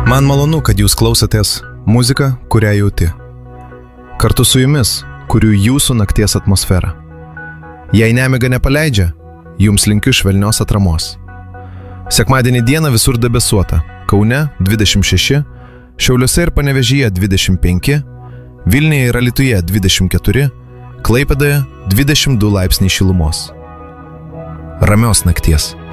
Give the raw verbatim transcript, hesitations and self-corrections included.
Man malonu, kad jūs klausotės muziką, kurią jauti. Kartu su jumis, kurių jūsų nakties atmosfera. Jei nemiga nepaleidžia, jums linkiu švelnios atramos. Sekmadienį dieną visur debesuota. Kaune dvidešimt šeši, Šiauliuose ir Panevėžyje dvidešimt penki, Vilniuje ir Alytuje dvidešimt keturi, Klaipėdoje dvidešimt du laipsniai šilumos. Ramios nakties.